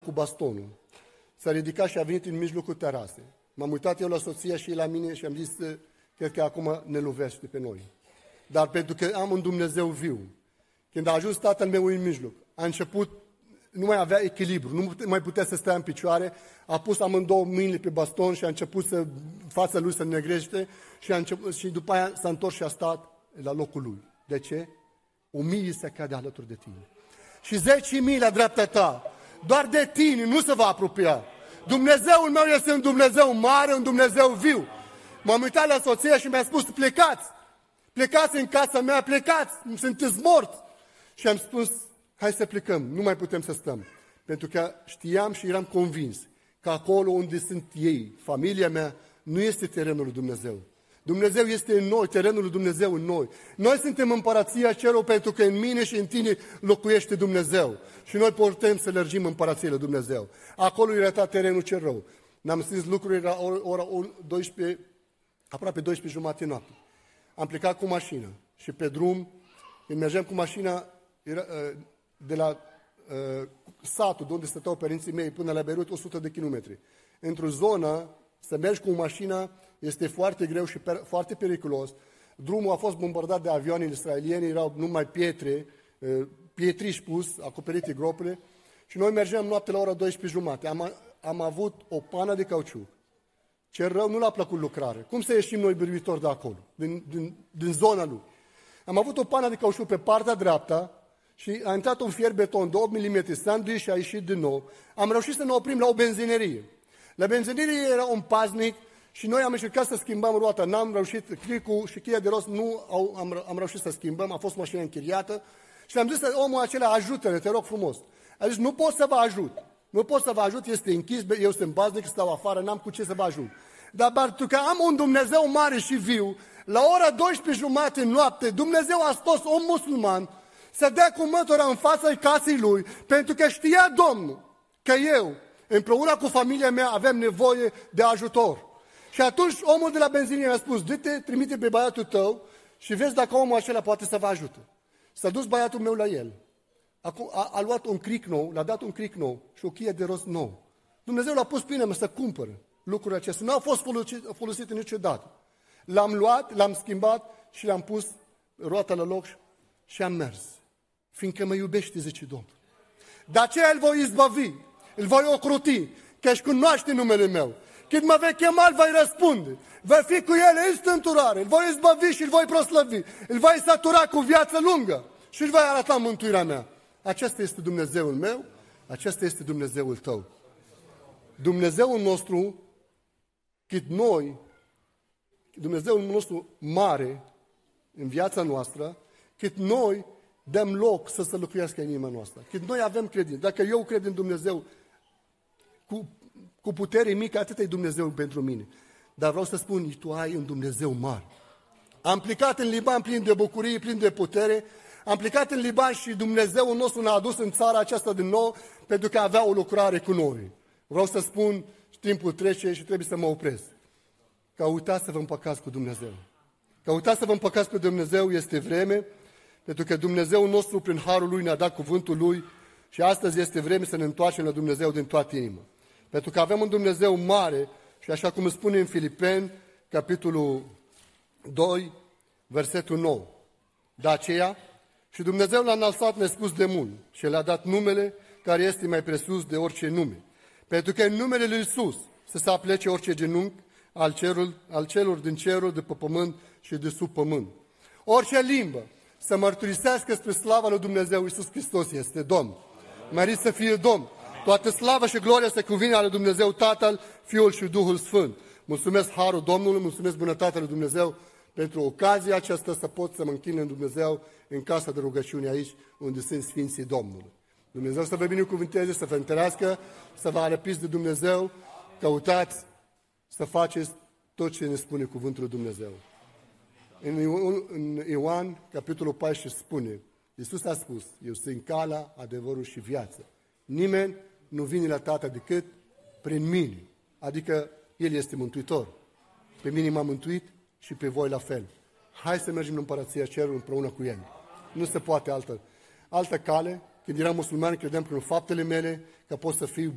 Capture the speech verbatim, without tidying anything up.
cu bastonul. S-a ridicat și a venit în mijlocul terasei. M-am uitat eu la soția și ei la mine și am zis, cred că acum ne lovește pe noi. Dar pentru că am un Dumnezeu viu, când a ajuns tatăl meu în mijloc, a început, nu mai avea echilibru, nu mai putea să stea în picioare, a pus amândouă mâinile pe baston și a început să, fața lui să negrește și, a început, și după aia s-a întors și a stat la locul lui. De ce? O mie se cade alături de tine. Și zece mii la dreapta ta. Doar de tine nu se va apropia. Dumnezeul meu este un Dumnezeu mare, un Dumnezeu viu. M-am uitat la soția și mi-a spus, plecați. Plecați în casa mea, plecați, sunteți morți. Și am spus, hai să plecăm, nu mai putem să stăm. Pentru că știam și eram convins că acolo unde sunt ei, familia mea, nu este terenul lui Dumnezeu. Dumnezeu este în noi, terenul lui Dumnezeu în noi. Noi suntem împărăția cerului pentru că în mine și în tine locuiește Dumnezeu. Și noi putem să lărgim împărăția lui Dumnezeu. Acolo era terenul cel rău. N-am zis lucruri, era ora douăsprezece, aproape douăsprezece jumate noapte. Am plecat cu mașina și pe drum, când mergeam cu mașina era, de la uh, satul de unde stăteau părinții mei până la Beirut, o sută de kilometri. Într-o zonă, să mergi cu mașina este foarte greu și per, foarte periculos. Drumul a fost bombardat de avioanele israeliene, erau numai pietre, uh, pietriși pus, acoperite gropile. Și noi mergeam noapte la ora douăsprezece jumate. Am, am avut o pană de cauciuc. Cel rău nu l-a plăcut lucrare. Cum să ieșim noi biruitori de acolo, din, din, din zona lui? Am avut o pană de cauciuc pe partea dreaptă și a intrat un fier beton de opt milimetri, s-a înduit și a ieșit din nou. Am reușit să ne oprim la o benzinerie. La benzinerie era un paznic și noi am încercat să schimbăm roata. N-am reușit, cricul și cheia de rost nu au, am, am reușit să schimbăm, a fost mașina închiriată. Și am zis că omul acela, ajută-ne, te rog frumos. A zis, nu pot să vă ajut. Nu pot să vă ajut, este închis, eu sunt paznic, stau afară, n-am cu ce să vă ajut. Dar pentru că am un Dumnezeu mare și viu, la ora douăsprezece jumate noapte, Dumnezeu a scos un musulman să dea cu mătura în fața casei lui, pentru că știa Domnul că eu, împreună cu familia mea, avem nevoie de ajutor. Și atunci omul de la benzinie mi-a spus, du-te, trimite pe băiatul tău și vezi dacă omul acela poate să vă ajute. S-a dus băiatul meu la el. A, a, a luat un cric nou, l-a dat un cric nou și o cheie de rost nou. Dumnezeu l-a pus pe mine să cumpără lucrurile acestea. Nu au fost folosite, folosite niciodată. L-am luat, l-am schimbat și l-am pus roata la loc și am mers. Fiindcă mă iubește, zice Domnul. De aceea îl voi izbăvi, îl voi ocroti, că își cunoaște numele meu. Când mă vei chema, îl voi răspunde. Voi fi cu el în stânturare, îl voi izbăvi și îl voi proslăvi. Îl voi satura cu viață lungă și îl voi arăta mântuirea mea. Acesta este Dumnezeul meu, acesta este Dumnezeul tău. Dumnezeul nostru, cât noi, Dumnezeul nostru mare în viața noastră, cât noi dăm loc să se lucrească în inima noastră. Cât noi avem credință. Dacă eu cred în Dumnezeu cu, cu putere mică, atât e Dumnezeu pentru mine. Dar vreau să spun, tu ai un Dumnezeu mare. Am plecat în Liban plin de bucurie, plin de putere. Am plecat în Liban și Dumnezeul nostru ne-a adus în țara aceasta din nou pentru că avea o lucrare cu noi. Vreau să spun, timpul trece și trebuie să mă opresc. Căutați să vă împăcați cu Dumnezeu. Căutați să vă împăcați cu Dumnezeu, este vreme, pentru că Dumnezeul nostru, prin harul Lui, ne-a dat cuvântul Lui și astăzi este vreme să ne întoarcem la Dumnezeu din toată inima. Pentru că avem un Dumnezeu mare și așa cum îmi spune în Filipeni, capitolul doi, versetul nouă. De aceea, și Dumnezeu l-a înălțat nespus de mult și le-a dat numele care este mai presus de orice nume. Pentru că în numele Lui Iisus să se aplece orice genunchi al, cerul, al celor din cerul, de pe pământ și de sub pământ. Orice limbă să mărturisească spre slava lui Dumnezeu, Iisus Hristos este Domn. Mărit să fie Domn. Toată slava și gloria se cuvine ale Dumnezeu Tatăl, Fiul și Duhul Sfânt. Mulțumesc harul Domnului, mulțumesc bunătatea lui Dumnezeu pentru ocazia aceasta să pot să mă închin în Dumnezeu în casa de rugăciune aici, unde sunt Sfinții Domnului. Dumnezeu să vă binecuvânteze, să vă întărească, să vă arăpiți de Dumnezeu, căutați să faceți tot ce ne spune cuvântul lui Dumnezeu. În Ioan, capitolul paisprezece, spune, Iisus a spus, eu sunt calea, adevărul și viața. Nimeni nu vine la Tatăl decât prin mine, adică El este Mântuitor. Pe mine m-a mântuit și pe voi la fel. Hai să mergem în Împărăția Cerului împreună cu El. Nu se poate altă, altă cale. Când eram musulman, credeam prin faptele mele că pot să fiu